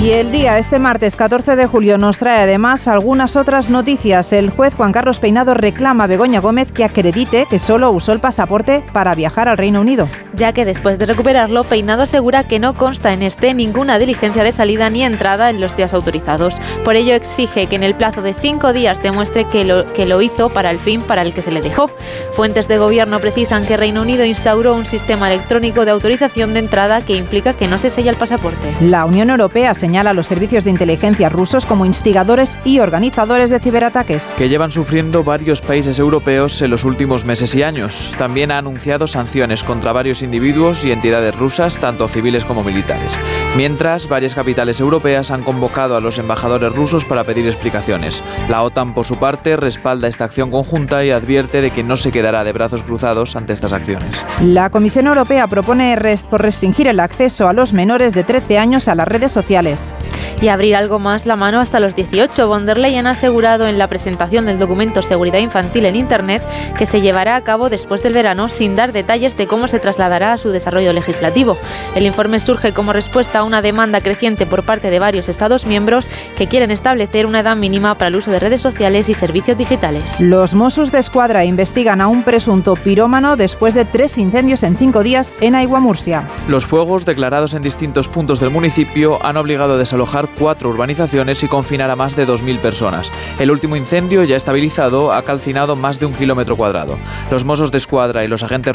Y el día, este martes 14 de julio, nos trae además algunas otras noticias. El juez Juan Carlos Peinado reclama a Begoña Gómez que acredite que solo usó el pasaporte para viajar al Reino Unido. Ya que después de recuperarlo, Peinado asegura que no consta en este ninguna diligencia de salida ni entrada en los días autorizados. Por ello exige que en el plazo de 5 días demuestre que lo hizo para el fin para el que se le dejó. Fuentes de gobierno precisan que Reino Unido instauró un sistema electrónico de autorización de entrada que implica que no se sella el pasaporte. La Unión Europea señala a los servicios de inteligencia rusos como instigadores y organizadores de ciberataques. Que llevan sufriendo varios países europeos en los últimos meses y años. También ha anunciado sanciones contra varios individuos y entidades rusas, tanto civiles como militares. Mientras, varias capitales europeas han convocado a los embajadores rusos para pedir explicaciones. La OTAN, por su parte, respalda esta acción conjunta y advierte de que no se quedará de brazos cruzados ante estas acciones. La Comisión Europea propone restringir el acceso a los menores de 13 años a las redes sociales. Y abrir algo más la mano hasta los 18. Von der Leyen ha asegurado en la presentación del documento Seguridad Infantil en Internet que se llevará a cabo después del verano, sin dar detalles de cómo se trasladará a su desarrollo legislativo. El informe surge como respuesta a una demanda creciente por parte de varios Estados miembros que quieren establecer una edad mínima para el uso de redes sociales y servicios digitales. Los Mossos d'Esquadra investigan a un presunto pirómano después de 3 incendios en 5 días en Aigua, Murcia. Los fuegos, declarados en distintos puntos del municipio, han obligado a desalojar 4 urbanizaciones y confinar a más de 2.000 personas. El último incendio, ya estabilizado, ha calcinado más de 1 kilómetro cuadrado. Los Mossos d'Esquadra y los agentes